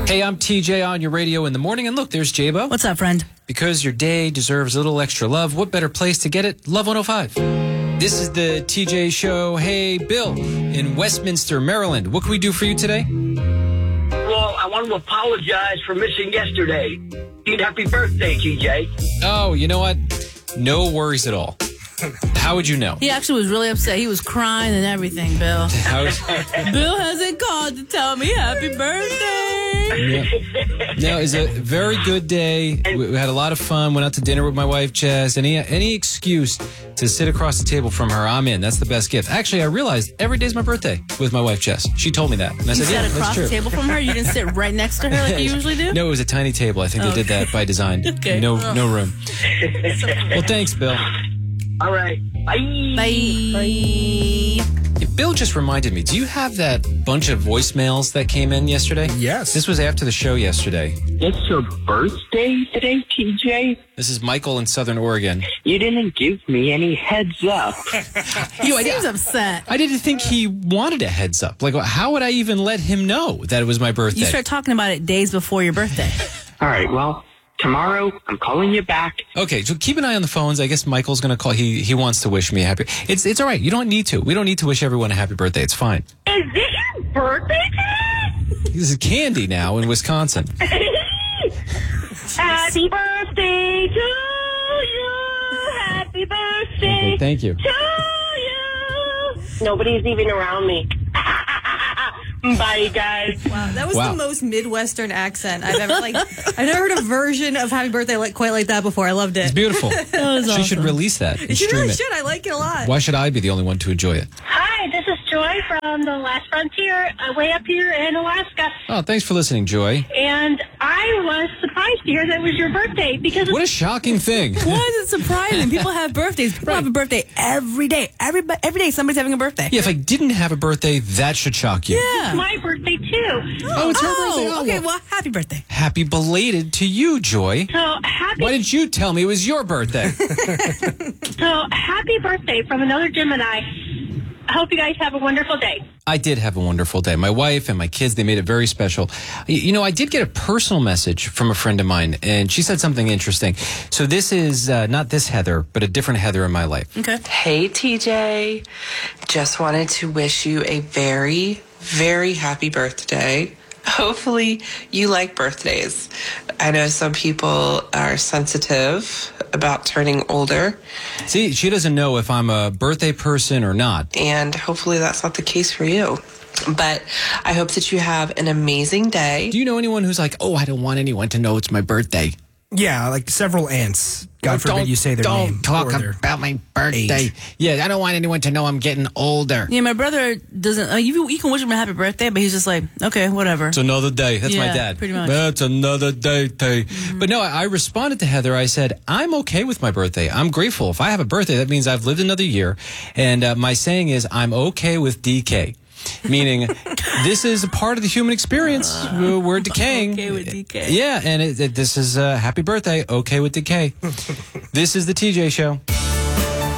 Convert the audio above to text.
Hey, I'm TJ on your radio in the morning. And look, there's J-Bo. What's up, friend? Because your day deserves a little extra love, what better place to get it? Love 105. This is the TJ Show. Hey, Bill in Westminster, Maryland. What can we do for you today? Well, I want to apologize for missing yesterday. Happy birthday, TJ. Oh, you know what? No worries at all. How would you know? He actually was really upset. He was crying and everything, Bill. Bill hasn't called to tell me happy birthday. No, it's a very good day. We had a lot of fun. Went out to dinner with my wife, Jess. Any excuse to sit across the table from her, I'm in. That's the best gift. Actually, I realized every day's my birthday with my wife, Jess. She told me that. And I said, sat yeah, across that's true. the table from her? You didn't sit right next to her like you usually do? No, it was a tiny table. I think they did that by design. Okay. No room. Well, thanks, Bill. All right. Bye. Bye. Bill just reminded me, do you have that bunch of voicemails that came in yesterday? Yes. This was after the show yesterday. It's your birthday today, TJ? This is Michael in Southern Oregon. You didn't give me any heads up. He seems upset. I didn't think he wanted a heads up. Like, how would I even let him know that it was my birthday? You start talking about it days before your birthday. All right, well, tomorrow I'm calling you back. Okay, so keep an eye on the phones. I guess Michael's going to call. He wants to wish me a happy... It's all right. You don't need to. We don't need to wish everyone a happy birthday. It's fine. Is this your birthday today? This is Candy now in Wisconsin. Happy birthday to you. Happy birthday Okay, thank you. to you. Nobody's even around me. Bye, guys. Wow, that was Wow. the most Midwestern accent I've ever I've never heard a version of Happy Birthday quite like that before. I loved it. It's beautiful. was She should awesome. release that and She stream really it. should. I like it a lot. Why should I be the only one to enjoy it? Hi, this is Joy from the Last Frontier, way up here in Alaska. Oh, thanks for listening, Joy. And I was surprised to hear that it was your birthday because What a shocking thing. Why is it surprising? People have birthdays. People have a birthday every day. Every day somebody's having a birthday. Yeah, if I didn't have a birthday, that should shock you. Yeah. it's my birthday too. Oh, it's her birthday. Oh, okay. well, Well, happy birthday. happy belated to you, Joy. So happy Why didn't you tell me it was your birthday? happy birthday from another Gemini. I hope you guys have a wonderful day. I did have a wonderful day. My wife and my kids, they made it very special. You know, I did get a personal message from a friend of mine, and she said something interesting. So this is not this Heather, but a different Heather in my life. Okay. Hey, TJ. Just wanted to wish you a very, very happy birthday. Hopefully you like birthdays. I know some people are sensitive about turning older, See, she doesn't know if I'm a birthday person or not. and hopefully that's not the case for you. But I hope that you have an amazing day. Do you know anyone who's like, oh, I don't want anyone to know it's my birthday? Yeah, like several aunts. God forbid you say their name. Don't talk or their about my birthday. age. Yeah, I don't want anyone to know I'm getting older. Yeah, my brother doesn't. You can wish him a happy birthday, but he's just like, okay, whatever. It's another day. That's my Yeah, dad. pretty much. That's another day. But no, I responded to Heather. I said, I'm okay with my birthday. I'm grateful. If I have a birthday, that means I've lived another year. And my saying is, I'm okay with DK. Meaning, this is a part of the human experience. We're decaying. Okay with DK. Yeah, and this is happy birthday. Okay with decay. This is the TJ Show.